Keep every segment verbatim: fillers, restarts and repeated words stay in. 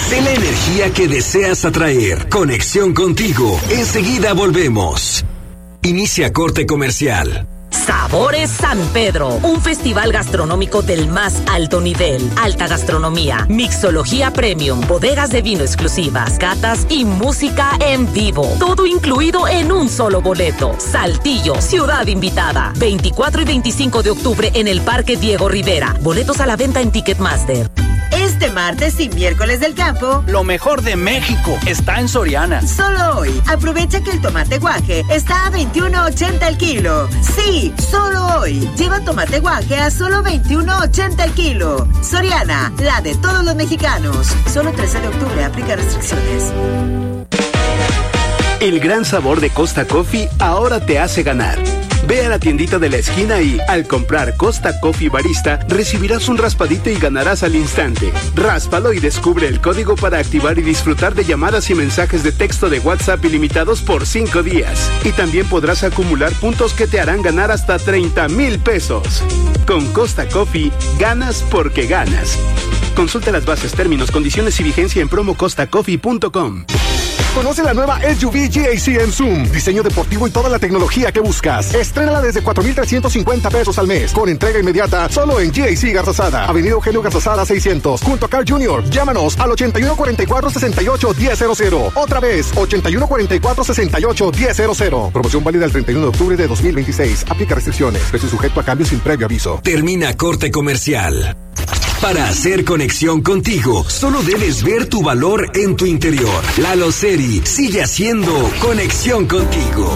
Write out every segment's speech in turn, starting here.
Sé la energía que deseas atraer. Conexión contigo. Enseguida volvemos. Inicia corte comercial. Sabores San Pedro, un festival gastronómico del más alto nivel, alta gastronomía, mixología premium, bodegas de vino exclusivas, catas y música en vivo. Todo incluido en un solo boleto. Saltillo, ciudad invitada. veinticuatro y veinticinco de octubre en el Parque Diego Rivera. Boletos a la venta en Ticketmaster. Este martes y miércoles del campo, lo mejor de México está en Soriana. Solo hoy, aprovecha que el tomate guaje está a veintiuno ochenta el kilo. Sí, solo hoy. Lleva tomate guaje a solo veintiuno ochenta el kilo. Soriana, la de todos los mexicanos. Solo trece de octubre, aplica restricciones. El gran sabor de Costa Coffee ahora te hace ganar. Ve a la tiendita de la esquina y, al comprar Costa Coffee Barista, recibirás un raspadito y ganarás al instante. Ráspalo y descubre el código para activar y disfrutar de llamadas y mensajes de texto de WhatsApp ilimitados por cinco días. Y también podrás acumular puntos que te harán ganar hasta treinta mil pesos. Con Costa Coffee, ganas porque ganas. Consulta las bases, términos, condiciones y vigencia en promo costa coffee punto com. Conoce la nueva S U V G A C en Zoom. Diseño deportivo y toda la tecnología que buscas. Estrénala desde cuatro mil trescientos cincuenta pesos al mes. Con entrega inmediata solo en G A C Garzazada. Avenida Eugenio Garzazada seiscientos. Junto a Carl junior Llámanos al ochenta y uno cuarenta y cuatro sesenta y ocho diez cero cero. Otra vez, ochenta y uno cuarenta y cuatro sesenta y ocho diez cero cero. Promoción válida el treinta y uno de octubre de dos mil veintiséis. Aplica restricciones. Precio sujeto a cambio sin previo aviso. Termina corte comercial. Para hacer conexión contigo, solo debes ver tu valor en tu interior. Lalo Seri sigue haciendo conexión contigo.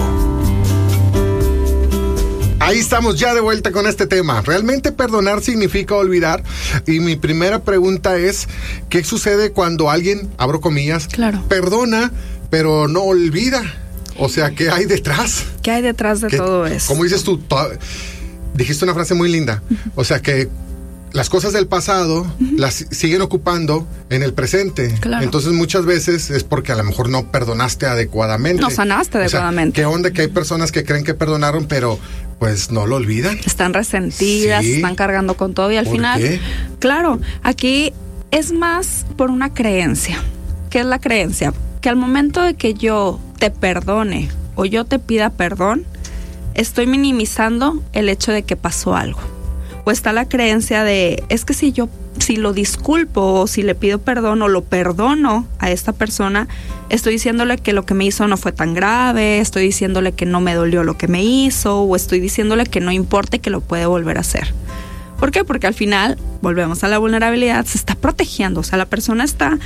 Ahí estamos ya de vuelta con este tema. ¿Realmente perdonar significa olvidar? Y mi primera pregunta es, ¿qué sucede cuando alguien, abro comillas, claro, perdona, pero no olvida? O sea, ¿qué hay detrás? ¿Qué hay detrás de todo eso? Como dices tú, to- dijiste una frase muy linda. Uh-huh. O sea, que las cosas del pasado uh-huh. las siguen ocupando en el presente. Claro. Entonces muchas veces es porque a lo mejor no perdonaste adecuadamente. No sanaste adecuadamente. O sea, ¿qué onda? Que hay personas que creen que perdonaron, pero pues no lo olvidan. Están resentidas, sí. están cargando con todo y al ¿Por final... qué? Claro, aquí es más por una creencia. ¿Qué es la creencia? Que al momento de que yo te perdone o yo te pida perdón, estoy minimizando el hecho de que pasó algo. O está la creencia de, es que si yo, si lo disculpo o si le pido perdón o lo perdono a esta persona, estoy diciéndole que lo que me hizo no fue tan grave, estoy diciéndole que no me dolió lo que me hizo, o estoy diciéndole que no importa y que lo puede volver a hacer. ¿Por qué? Porque al final, volvemos a la vulnerabilidad, se está protegiendo, o sea, la persona está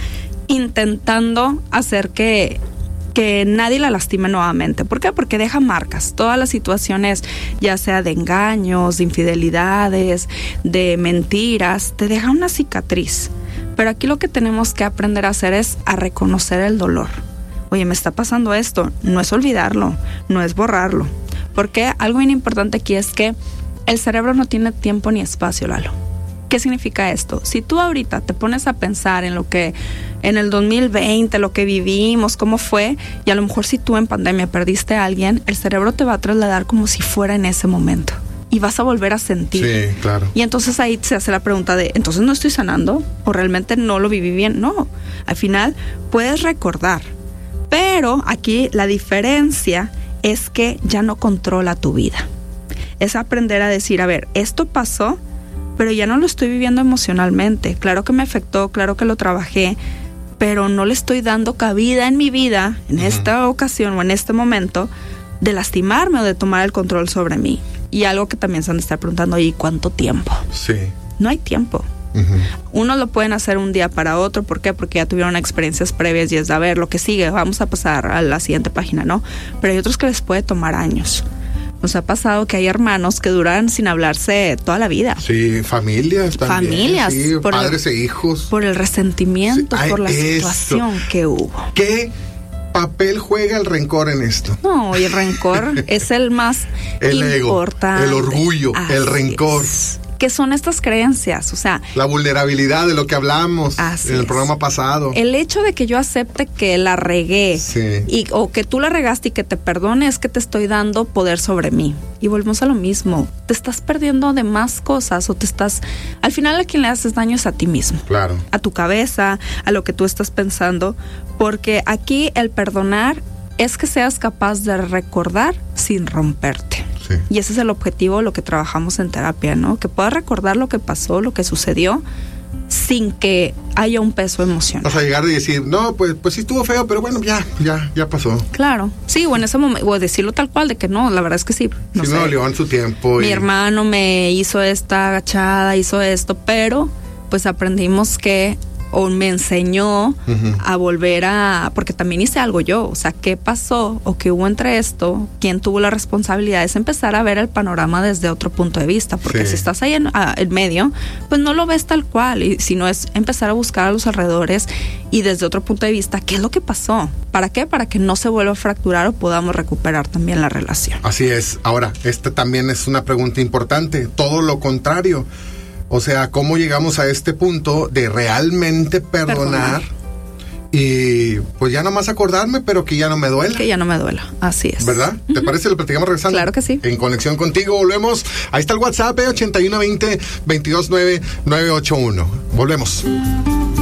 intentando hacer que... que nadie la lastime nuevamente. ¿Por qué? Porque deja marcas. Todas las situaciones, ya sea de engaños, de infidelidades, de mentiras, te deja una cicatriz. Pero aquí lo que tenemos que aprender a hacer es a reconocer el dolor. Oye, me está pasando esto. No es olvidarlo, no es borrarlo. Porque algo bien importante aquí es que el cerebro no tiene tiempo ni espacio, Lalo. ¿Qué significa esto? Si tú ahorita te pones a pensar en lo que en el dos mil veinte, lo que vivimos, cómo fue, y a lo mejor si tú en pandemia perdiste a alguien, el cerebro te va a trasladar como si fuera en ese momento y vas a volver a sentir. Sí, claro. Y entonces ahí se hace la pregunta de, ¿entonces no estoy sanando? ¿O realmente no lo viví bien? No, al final puedes recordar, pero aquí la diferencia es que ya no controla tu vida. Es aprender a decir, a ver, esto pasó, pero ya no lo estoy viviendo emocionalmente. Claro que me afectó, claro que lo trabajé, pero no le estoy dando cabida en mi vida, en uh-huh. esta ocasión o en este momento, de lastimarme o de tomar el control sobre mí. Y algo que también se han de estar preguntando, ¿y cuánto tiempo? Sí. No hay tiempo. Uh-huh. Unos lo pueden hacer un día para otro. ¿Por qué? Porque ya tuvieron experiencias previas y es, a ver, lo que sigue, vamos a pasar a la siguiente página, ¿no? Pero hay otros que les puede tomar años. Nos ha pasado que hay hermanos que duran sin hablarse toda la vida. Sí, familias también. Familias. Sí, por padres el, e hijos. Por el resentimiento, sí. Ay, por la eso. situación que hubo. ¿Qué papel juega el rencor en esto? No, y el rencor es el más el importante. ego, el orgullo, Así el rencor. Es. ¿Qué son estas creencias? O sea, la vulnerabilidad de lo que hablamos en el programa pasado. El hecho de que yo acepte que la regué sí. y, o que tú la regaste y que te perdone es que te estoy dando poder sobre mí. Y volvemos a lo mismo. Te estás perdiendo de más cosas o te estás... Al final a quien le haces daño es a ti mismo. Claro. A tu cabeza, a lo que tú estás pensando. Porque aquí el perdonar es que seas capaz de recordar sin romperte. Sí. Y ese es el objetivo, lo que trabajamos en terapia, ¿no? Que puedas recordar lo que pasó, lo que sucedió, sin que haya un peso emocional. O sea, llegar y decir, no, pues, pues sí estuvo feo, pero bueno, ya, ya, ya pasó. Claro, sí, o en ese momento, o decirlo tal cual, de que no, la verdad es que sí. No sí, sé, me dolió en su tiempo. Mi y... hermano me hizo esta agachada, hizo esto, pero pues aprendimos que... o me enseñó uh-huh. a volver a... Porque también hice algo yo. O sea, ¿qué pasó o qué hubo entre esto? ¿Quién tuvo la responsabilidad? Es empezar a ver el panorama desde otro punto de vista. Porque sí. si estás ahí en, a, en medio, pues no lo ves tal cual. Y si no es empezar a buscar a los alrededores y desde otro punto de vista, ¿qué es lo que pasó? ¿Para qué? Para que no se vuelva a fracturar o podamos recuperar también la relación. Así es. Ahora, esta también es una pregunta importante. Todo lo contrario. O sea, ¿cómo llegamos a este punto de realmente perdonar, perdonar y pues ya nomás acordarme, pero que ya no me duela? Que ya no me duela, así es. ¿Verdad? Uh-huh. ¿Te parece? Lo platicamos regresando. Claro que sí. En Conexión Contigo, volvemos. Ahí está el WhatsApp, eh, ochenta y uno veinte veintidós nueve nueve ocho uno. Volvemos.